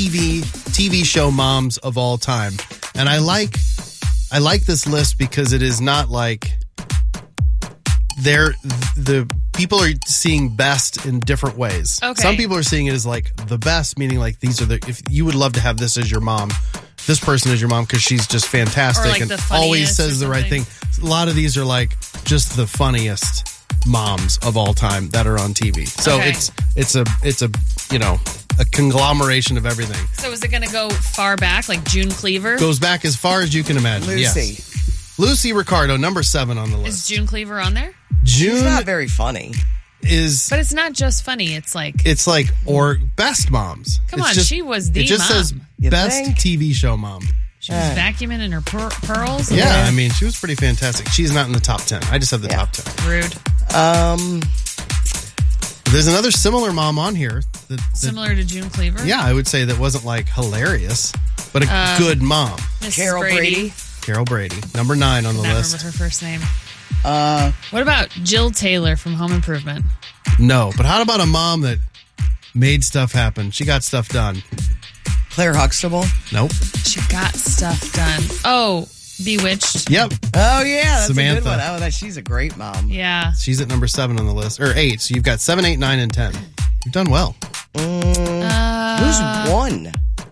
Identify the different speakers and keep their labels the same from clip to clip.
Speaker 1: TV show moms of all time. And I like this list because it is not like the people are seeing best in different ways.
Speaker 2: Okay.
Speaker 1: Some people are seeing it as like the best, meaning like these are if you would love to have this as your mom, this person is your mom because she's just fantastic
Speaker 2: Or like
Speaker 1: and
Speaker 2: the
Speaker 1: always
Speaker 2: funniest or
Speaker 1: says the right thing.
Speaker 2: something.
Speaker 1: A lot of these are like just the funniest moms of all time that are on TV. So
Speaker 2: Okay.
Speaker 1: it's a a conglomeration of everything.
Speaker 2: So is it going to go far back, like June Cleaver?
Speaker 1: Goes back as far as you can imagine.
Speaker 3: Lucy.
Speaker 1: Yes. Lucy Ricardo, number 7 on the
Speaker 2: Is
Speaker 1: list.
Speaker 2: June Cleaver on there?
Speaker 3: She's
Speaker 1: June
Speaker 3: not very funny.
Speaker 1: is
Speaker 2: But it's not just funny. It's like,
Speaker 1: or best moms.
Speaker 2: come
Speaker 1: It's
Speaker 2: on,
Speaker 1: just-
Speaker 2: she was the
Speaker 1: It just
Speaker 2: mom.
Speaker 1: says
Speaker 3: You
Speaker 1: best
Speaker 3: think?
Speaker 1: TV show mom.
Speaker 2: She was vacuuming in her pearls.
Speaker 1: Yeah, I mean, she was pretty fantastic. She's not in the top 10. I just have the top 10.
Speaker 2: Rude.
Speaker 1: There's another similar mom on here. That,
Speaker 2: Similar to June Cleaver.
Speaker 1: yeah, I would say that wasn't like hilarious, but a good mom.
Speaker 2: Mrs.
Speaker 3: Carol Brady.
Speaker 1: Carol Brady, number 9 on the
Speaker 2: Not
Speaker 1: list.
Speaker 2: remember her first name. What about Jill Taylor from Home Improvement?
Speaker 1: No, but how about a mom that made stuff happen? She got stuff done.
Speaker 3: Claire Huxtable.
Speaker 1: Nope.
Speaker 2: She got stuff done. Oh, Bewitched.
Speaker 1: Yep.
Speaker 3: Oh, yeah. That's
Speaker 1: Samantha.
Speaker 3: a good one. Oh, she's a great mom.
Speaker 2: Yeah.
Speaker 1: She's at number 7 on the list, or 8. So you've got 7, 8, 9, and 10. You've done well.
Speaker 3: Who's one?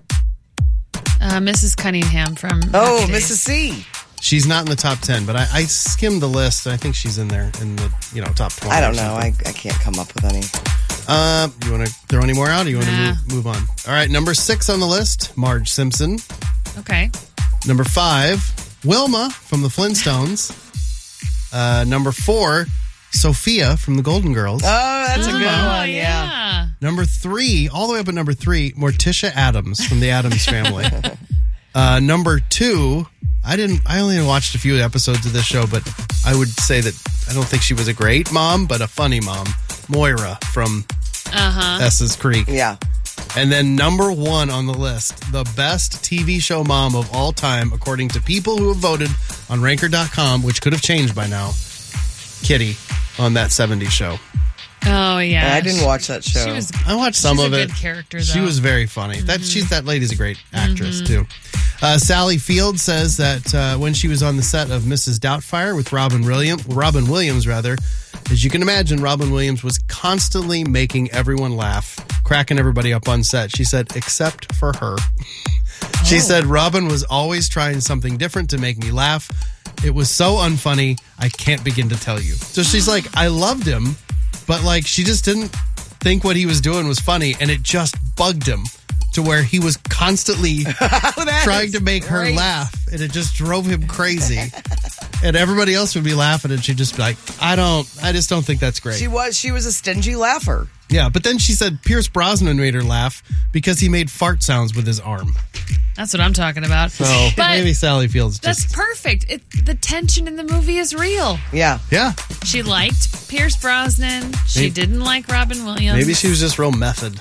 Speaker 2: Mrs. Cunningham from
Speaker 3: Oh,
Speaker 2: Happy Days.
Speaker 3: Mrs. C.
Speaker 1: She's not in the top 10, but I skimmed the list. And I think she's in there in the top 20.
Speaker 3: I don't
Speaker 1: or
Speaker 3: know.
Speaker 1: something.
Speaker 3: I can't come up with any.
Speaker 1: You want to throw any more out, or you want
Speaker 2: Nah.
Speaker 1: to move on? All right, number 6 on the list, Marge Simpson.
Speaker 2: Okay.
Speaker 1: Number 5, Wilma from the Flintstones. Number 4, Sophia from the Golden Girls.
Speaker 3: Oh, that's a good
Speaker 2: Oh,
Speaker 3: one. Yeah.
Speaker 1: Number 3, all the way up at number 3, Morticia Addams from the Addams Family. Number 2, I only watched a few episodes of this show, but I would say that I don't think she was a great mom, but a funny mom. Moira from S's Creek.
Speaker 3: Yeah.
Speaker 1: And then number 1 on the list, the best TV show mom of all time, according to people who have voted on Ranker.com, which could have changed by now, Kitty on That 70s Show.
Speaker 2: Oh, yeah.
Speaker 3: I didn't watch that show.
Speaker 2: She was,
Speaker 1: I watched some
Speaker 2: she's
Speaker 1: of
Speaker 2: a
Speaker 1: it.
Speaker 2: good character, though.
Speaker 1: She was very funny. That lady's a great actress too. Sally Field says that when she was on the set of Mrs. Doubtfire with Robin Williams, as you can imagine, Robin Williams was constantly making everyone laugh, cracking everybody up on set. She said, except for her. She said Robin was always trying something different to make me laugh. It was so unfunny, I can't begin to tell you. So she's like, I loved him, but like she just didn't think what he was doing was funny, and it just bugged him to where he was constantly trying to make her laugh, and it just drove him crazy. And everybody else would be laughing, and she'd just be like, I just don't think that's great.
Speaker 3: She was a stingy laugher.
Speaker 1: Yeah, but then she said Pierce Brosnan made her laugh because he made fart sounds with his arm.
Speaker 2: That's what I'm talking about.
Speaker 1: So
Speaker 2: But
Speaker 1: maybe Sally Field's
Speaker 2: that's
Speaker 1: just...
Speaker 2: perfect. The tension in the movie is real.
Speaker 3: Yeah.
Speaker 1: Yeah,
Speaker 2: She liked Pierce Brosnan. She didn't like Robin Williams.
Speaker 1: maybe she was just real method.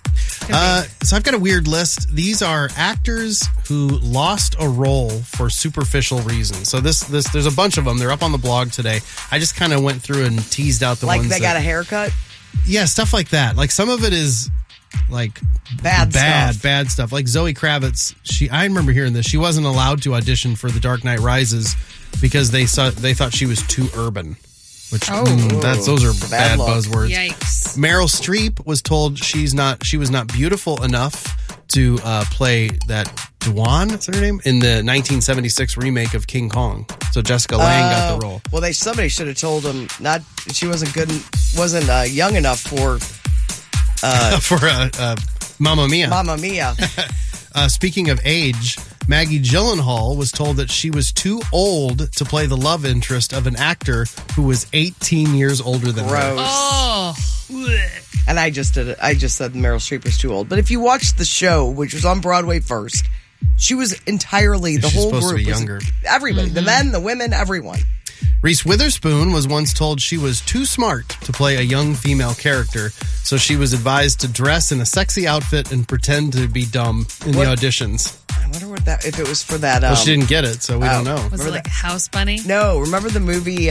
Speaker 1: So I've got a weird list. These are actors who lost a role for superficial reasons. So there's a bunch of them. They're up on the blog today. I just kind of went through and teased out the
Speaker 3: Like
Speaker 1: ones
Speaker 3: they got a haircut?
Speaker 1: yeah, stuff like that. Like some of it is like
Speaker 3: Bad
Speaker 1: stuff. Like Zoe Kravitz, I remember hearing this. She wasn't allowed to audition for The Dark Knight Rises because they thought she was too urban. Which those are bad
Speaker 3: luck.
Speaker 1: buzzwords.
Speaker 2: Yikes.
Speaker 1: Meryl Streep was told she was not beautiful enough to play that Dwan, is her name, in the 1976 remake of King Kong. So Jessica Lange got the role.
Speaker 3: Well, somebody should have told him she wasn't young enough for
Speaker 1: For Mamma Mia.
Speaker 3: Mamma Mia.
Speaker 1: Speaking of age, Maggie Gyllenhaal was told that she was too old to play the love interest of an actor who was 18 years older than her.
Speaker 3: Gross.
Speaker 2: Oh.
Speaker 3: And I just said Meryl Streep was too old. But if you watched the show, which was on Broadway first, she was entirely the
Speaker 1: She's
Speaker 3: whole
Speaker 1: supposed to
Speaker 3: group
Speaker 1: be
Speaker 3: was-
Speaker 1: younger.
Speaker 3: everybody, the men, the women, everyone.
Speaker 1: Reese Witherspoon was once told she was too smart to play a young female character, so she was advised to dress in a sexy outfit and pretend to be dumb in the auditions.
Speaker 3: I wonder if it was for that.
Speaker 1: Well, she didn't get it, so we don't know.
Speaker 2: Was it like House Bunny?
Speaker 3: No, remember the movie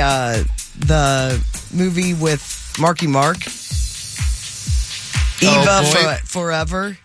Speaker 3: with Marky Mark? Eva
Speaker 1: Boy.
Speaker 3: Forever.